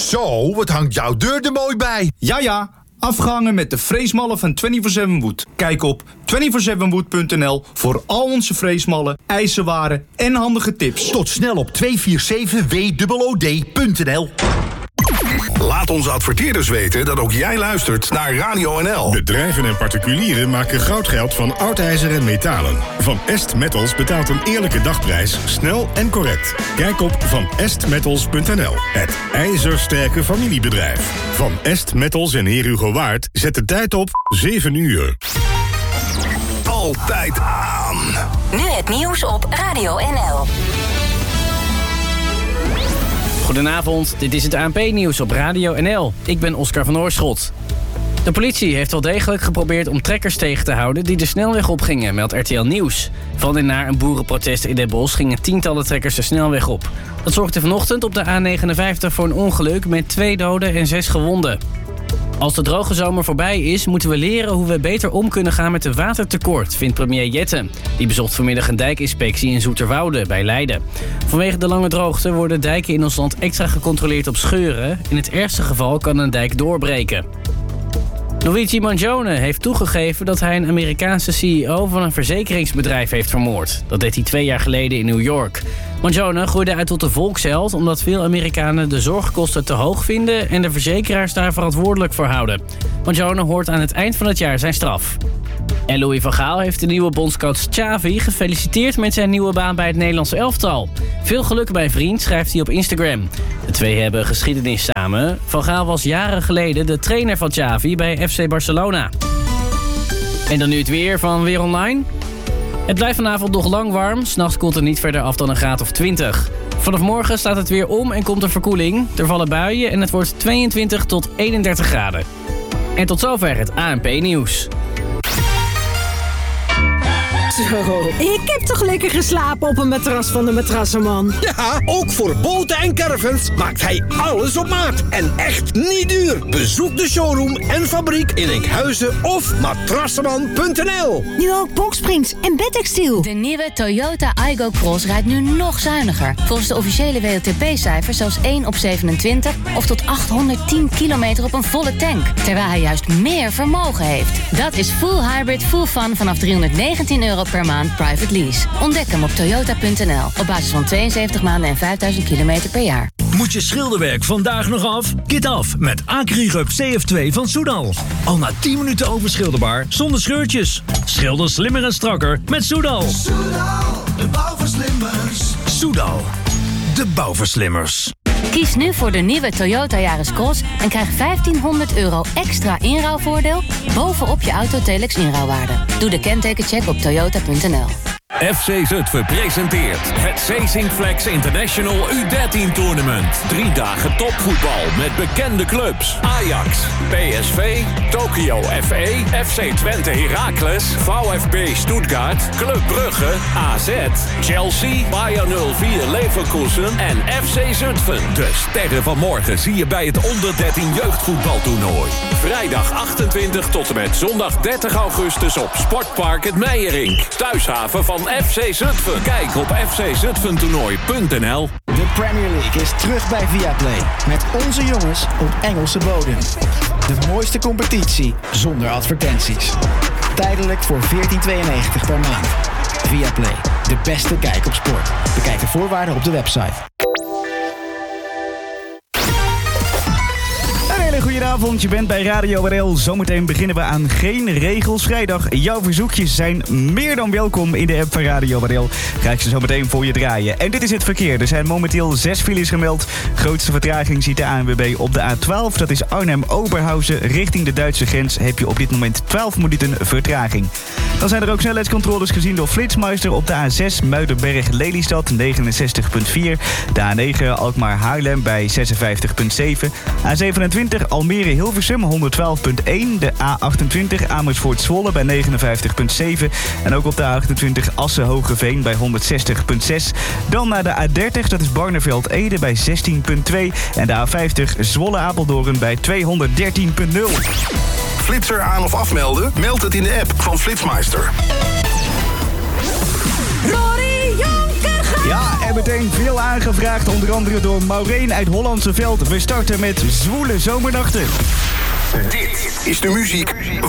Zo, wat hangt jouw deur er mooi bij. Ja, afgehangen met de freesmallen van 24/7 Wood. Kijk op 247wood.nl voor al onze freesmallen, ijzerwaren en handige tips. Tot snel op 247WOOD.nl. Laat onze adverteerders weten dat ook jij luistert naar Radio NL. Bedrijven en particulieren maken goudgeld van oud ijzer en metalen. Van Est Metals betaalt een eerlijke dagprijs, snel en correct. Kijk op vanestmetals.nl. Het ijzersterke familiebedrijf. Van Est Metals en Heer Hugo Waard zet de tijd op 7 uur. Altijd aan. Nu het nieuws op Radio NL. Goedenavond, dit is het ANP-nieuws op Radio NL. Ik ben Oscar van Oorschot. De politie heeft wel degelijk geprobeerd om trekkers tegen te houden die de snelweg opgingen, meldt RTL Nieuws. Van en naar een boerenprotest in Den Bosch gingen tientallen trekkers de snelweg op. Dat zorgde vanochtend op de A59 voor een ongeluk met 2 doden en 6 gewonden. Als de droge zomer voorbij is, moeten we leren hoe we beter om kunnen gaan met de watertekort, vindt premier Jette. Die bezocht vanmiddag een dijkinspectie in Zoeterwoude bij Leiden. Vanwege de lange droogte worden dijken in ons land extra gecontroleerd op scheuren. In het ergste geval kan een dijk doorbreken. Luigi Mangione heeft toegegeven dat hij een Amerikaanse CEO van een verzekeringsbedrijf heeft vermoord. Dat deed hij 2 jaar geleden in New York. Mangione groeide uit tot de volksheld omdat veel Amerikanen de zorgkosten te hoog vinden en de verzekeraars daar verantwoordelijk voor houden. Mangione hoort aan het eind van het jaar zijn straf. En Louis van Gaal heeft de nieuwe bondscoach Xavi gefeliciteerd met zijn nieuwe baan bij het Nederlandse elftal. Veel geluk bij vriend, schrijft hij op Instagram. De twee hebben geschiedenis samen. Van Gaal was jaren geleden de trainer van Xavi bij FC Barcelona. En dan nu het weer van Weer Online. Het blijft vanavond nog lang warm. 's Nachts koelt het niet verder af dan een graad of 20. Vanaf morgen staat het weer om en komt er verkoeling. Er vallen buien en het wordt 22 tot 31 graden. En tot zover het ANP-nieuws. Zo, ik heb toch lekker geslapen op een matras van de Matrassenman. Ja, ook voor boten en caravans maakt hij alles op maat. En echt niet duur. Bezoek de showroom en fabriek in Enkhuizen of matrassenman.nl. Nu ook boxsprings en bedtextiel. De nieuwe Toyota Aygo Cross rijdt nu nog zuiniger. Volgens de officiële WLTP-cijfers zelfs 1 op 27... of tot 810 kilometer op een volle tank. Terwijl hij juist meer vermogen heeft. Dat is full hybrid, full fun vanaf €319 per maand private lease. Ontdek hem op toyota.nl. Op basis van 72 maanden en 5000 kilometer per jaar. Moet je schilderwerk vandaag nog af? Kit af met AcryRub CF2 van Soudal. Al na 10 minuten overschilderbaar zonder scheurtjes. Schilder slimmer en strakker met Soudal. Soudal, de bouwverslimmers. Soudal, de bouwverslimmers. Kies nu voor de nieuwe Toyota Yaris Cross en krijg €1500 extra inruilvoordeel bovenop je Autotelex inruilwaarde. Doe de kentekencheck op toyota.nl. FC Zutphen presenteert het Seising Flex International U13 Tournament. 3 dagen topvoetbal met bekende clubs. Ajax, PSV, Tokyo FE, FC Twente Heracles, VfB Stuttgart, Club Brugge, AZ, Chelsea, Bayer 04 Leverkusen en FC Zutphen. De sterren van morgen zie je bij het onder 13 jeugdvoetbaltoernooi. Vrijdag 28 tot en met zondag 30 augustus op Sportpark het Meijerink. Thuishaven van FC Zutphen. Kijk op fczutphentoernooi.nl. De Premier League is terug bij Viaplay. Met onze jongens op Engelse bodem. De mooiste competitie zonder advertenties. Tijdelijk voor €14,92 per maand. Viaplay, de beste kijk op sport. Bekijk de voorwaarden op de website. Goedenavond, je bent bij Radio RL. Zometeen beginnen we aan Geen Regels Vrijdag. Jouw verzoekjes zijn meer dan welkom in de app van Radio RL. Ga ik ze zo meteen voor je draaien. En dit is het verkeer. Er zijn momenteel 6 files gemeld. Grootste vertraging ziet de ANWB op de A12. Dat is Arnhem-Oberhausen. Richting de Duitse grens heb je op dit moment 12 minuten vertraging. Dan zijn er ook snelheidscontroles gezien door Flitsmeister op de A6 Muidenberg-Lelystad 69,4. De A9 Alkmaar-Haarlem bij 56,7. A27 Almere-Hilversum 112,1. De A28 Amersfoort-Zwolle bij 59,7. En ook op de A28 Assen-Hogeveen bij 160,6. Dan naar de A30, dat is Barneveld-Ede bij 16,2. En de A50 Zwolle-Apeldoorn bij 213,0. Flitser aan of afmelden? Meld het in de app van Flitsmeister. Rory Jonker gaat Ja, en meteen veel aangevraagd, onder andere door Maureen uit Hollandse Veld. We starten met Zwoele Zomernachten. Dit is de muziek